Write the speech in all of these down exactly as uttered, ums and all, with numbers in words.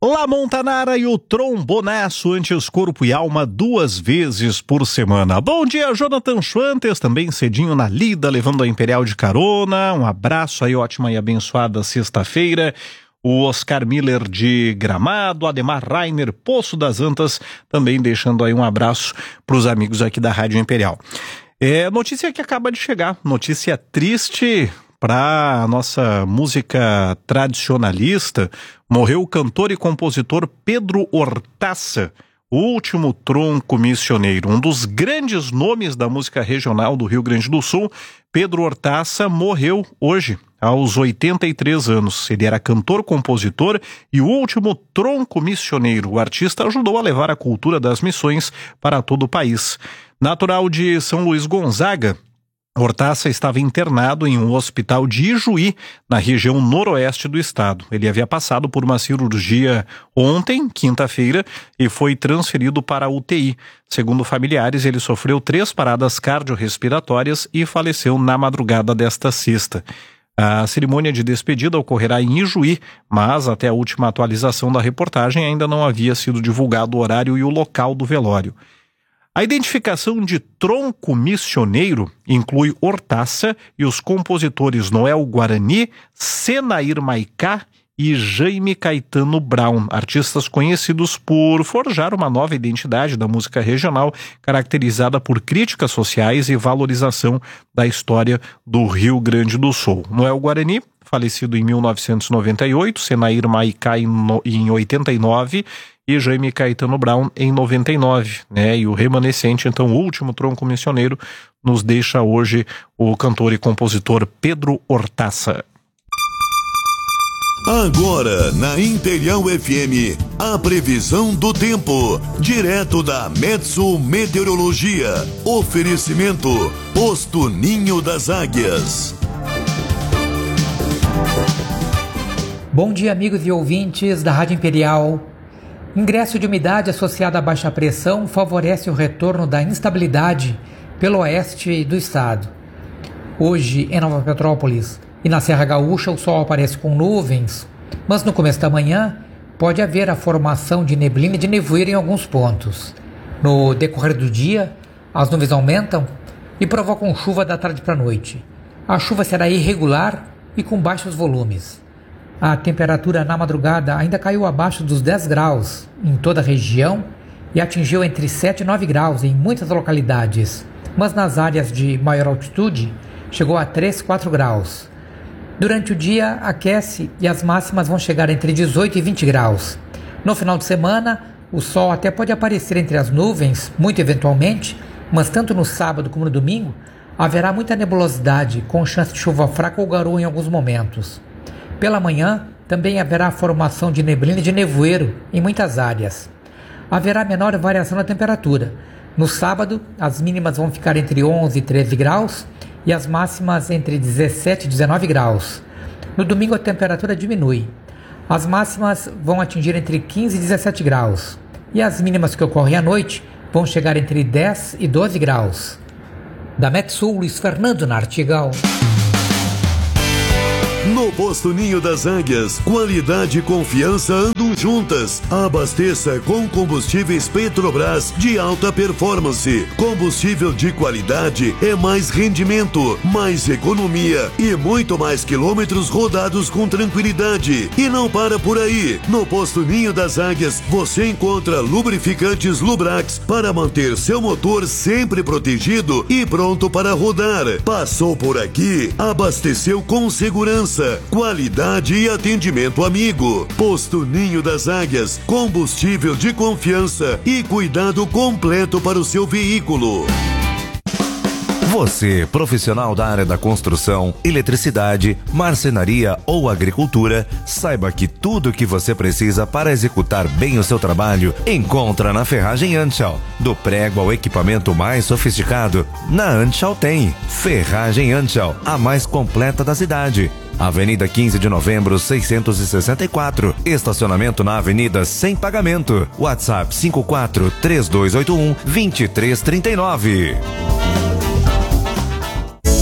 La Montanara e o Trombonaço, antes corpo e alma, duas vezes por semana. Bom dia, Jonathan Schwantes, também cedinho na lida, levando a Imperial de carona. Um abraço aí, ótima e abençoada sexta-feira. O Oscar Miller de Gramado, Ademar Rainer, Poço das Antas, também deixando aí um abraço para os amigos aqui da Rádio Imperial. É notícia que acaba de chegar, notícia triste para a nossa música tradicionalista. Morreu o cantor e compositor Pedro Hortaça, o último tronco missioneiro, um dos grandes nomes da música regional do Rio Grande do Sul. Pedro Hortaça morreu hoje, aos oitenta e três anos. Ele era cantor, compositor e o último tronco missioneiro. O artista ajudou a levar a cultura das missões para todo o país. Natural de São Luís Gonzaga, Hortaça estava internado em um hospital de Ijuí, na região noroeste do estado. Ele havia passado por uma cirurgia ontem, quinta-feira, e foi transferido para a U T I. Segundo familiares, ele sofreu três paradas cardiorrespiratórias e faleceu na madrugada desta sexta. A cerimônia de despedida ocorrerá em Ijuí, mas até a última atualização da reportagem ainda não havia sido divulgado o horário e o local do velório. A identificação de tronco missioneiro inclui Hortaça e os compositores Noel Guarani, Senair Maicá e Jaime Caetano Brown, artistas conhecidos por forjar uma nova identidade da música regional, caracterizada por críticas sociais e valorização da história do Rio Grande do Sul. Noel Guarani, falecido em mil novecentos e noventa e oito, Senair Maicá em, no, em oitenta e nove e Jaime Caetano Brown em noventa e nove, né? E o remanescente, então, o último tronco missioneiro, nos deixa hoje o cantor e compositor Pedro Hortaça. Agora, na Imperial F M, a previsão do tempo, direto da Metsu Meteorologia. Oferecimento, Posto Ninho das Águias. Bom dia, amigos e ouvintes da Rádio Imperial. Ingresso de umidade associado à baixa pressão favorece o retorno da instabilidade pelo oeste do estado. Hoje, em Nova Petrópolis e na Serra Gaúcha, o sol aparece com nuvens, mas no começo da manhã pode haver a formação de neblina e de nevoeiro em alguns pontos. No decorrer do dia, as nuvens aumentam e provocam chuva da tarde para a noite. A chuva será irregular e com baixos volumes. A temperatura na madrugada ainda caiu abaixo dos dez graus em toda a região e atingiu entre sete e nove graus em muitas localidades, mas nas áreas de maior altitude chegou a três, quatro graus. Durante o dia aquece e as máximas vão chegar entre dezoito e vinte graus. No final de semana, o sol até pode aparecer entre as nuvens, muito eventualmente, mas tanto no sábado como no domingo haverá muita nebulosidade, com chance de chuva fraca ou garoa em alguns momentos. Pela manhã, também haverá a formação de neblina e de nevoeiro em muitas áreas. Haverá menor variação na temperatura. No sábado, as mínimas vão ficar entre onze e treze graus e as máximas entre dezessete e dezenove graus. No domingo, a temperatura diminui. As máximas vão atingir entre quinze e dezessete graus e as mínimas que ocorrem à noite vão chegar entre dez e doze graus. Da Metsul, Luiz Fernando Nartigal. No Posto Ninho das Águias, qualidade e confiança andam juntas. Abasteça com combustíveis Petrobras de alta performance. Combustível de qualidade é mais rendimento, mais economia e muito mais quilômetros rodados com tranquilidade. E não para por aí. No Posto Ninho das Águias, você encontra lubrificantes Lubrax para manter seu motor sempre protegido e pronto para rodar. Passou por aqui, abasteceu com segurança, qualidade e atendimento amigo. Posto Ninho das Águias, combustível de confiança e cuidado completo para o seu veículo. Você, profissional da área da construção, eletricidade, marcenaria ou agricultura, saiba que tudo o que você precisa para executar bem o seu trabalho encontra na Ferragem Anschau. Do prego ao equipamento mais sofisticado, na Anschau tem. Ferragem Anschau, a mais completa da cidade. Avenida quinze de novembro, seiscentos e sessenta e quatro. Estacionamento na avenida sem pagamento. WhatsApp cinco quatro três dois oito um dois três três nove.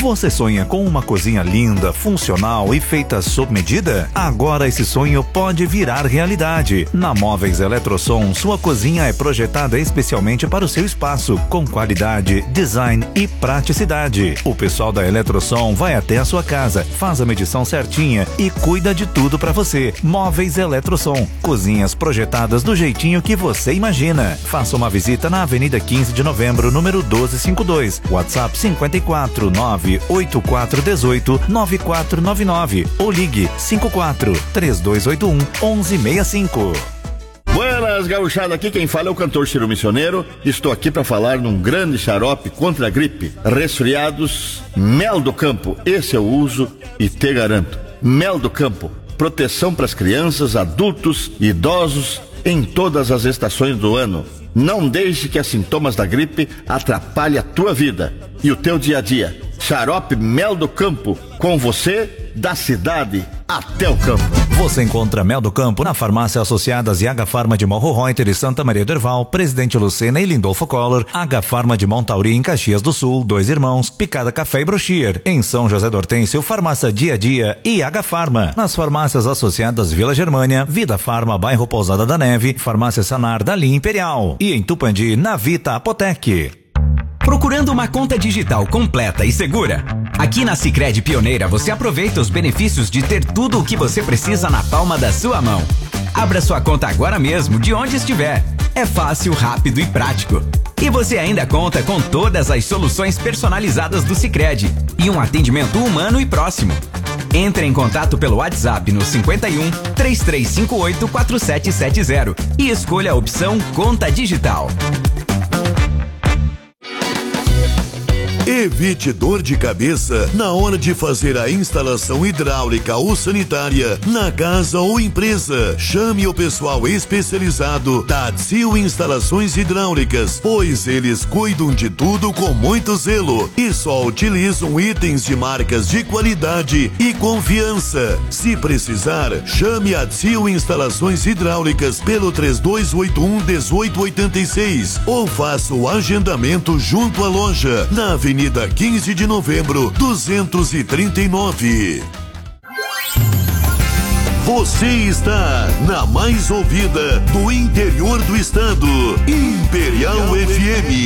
Você sonha com uma cozinha linda, funcional e feita sob medida? Agora esse sonho pode virar realidade. Na Móveis Eletrosom, sua cozinha é projetada especialmente para o seu espaço, com qualidade, design e praticidade. O pessoal da Eletrosom vai até a sua casa, faz a medição certinha e cuida de tudo para você. Móveis Eletrosom, cozinhas projetadas do jeitinho que você imagina. Faça uma visita na Avenida quinze de Novembro, número doze cinquenta e dois. WhatsApp cinco quatro nove oito quatro um oito nove quatro nove nove ou ligue cinco quatro três dois oito um um um seis cinco. Buenas, gauchada, aqui quem fala é o cantor Ciro Missioneiro. Estou aqui para falar num grande xarope contra a gripe, resfriados, Mel do Campo. Esse eu uso e te garanto. Mel do Campo, proteção para as crianças, adultos e idosos em todas as estações do ano. Não deixe que os sintomas da gripe atrapalhem a tua vida e o teu dia a dia. Xarope Mel do Campo, com você, da cidade até o campo. Você encontra Mel do Campo na Farmácia Associadas e H Farma de Morro Reuter e Santa Maria do Herval, Presidente Lucena e Lindolfo Collor, H Farma de Montauri em Caxias do Sul, Dois Irmãos, Picada Café e Broxier, em São José do Hortêncio, Farmácia Dia a Dia e H Farma. Nas farmácias associadas Vila Germânia, Vida Farma, Bairro Pousada da Neve, Farmácia Sanar da linha Imperial e em Tupandi, na Vita Apotec. Procurando uma conta digital completa e segura? Aqui na Sicredi Pioneira você aproveita os benefícios de ter tudo o que você precisa na palma da sua mão. Abra sua conta agora mesmo, de onde estiver. É fácil, rápido e prático. E você ainda conta com todas as soluções personalizadas do Sicredi e um atendimento humano e próximo. Entre em contato pelo WhatsApp no cinquenta e um, três três cinco oito, quatro sete sete zero e escolha a opção Conta Digital. Evite dor de cabeça na hora de fazer a instalação hidráulica ou sanitária na casa ou empresa. Chame o pessoal especializado da Atzil Instalações Hidráulicas, pois eles cuidam de tudo com muito zelo e só utilizam itens de marcas de qualidade e confiança. Se precisar, chame a Atzil Instalações Hidráulicas pelo três dois oito um, um oito oito seis ou faça o agendamento junto à loja na Avenida Avenida quinze de Novembro, duzentos e trinta e nove. Você está na mais ouvida do interior do estado, Imperial F M.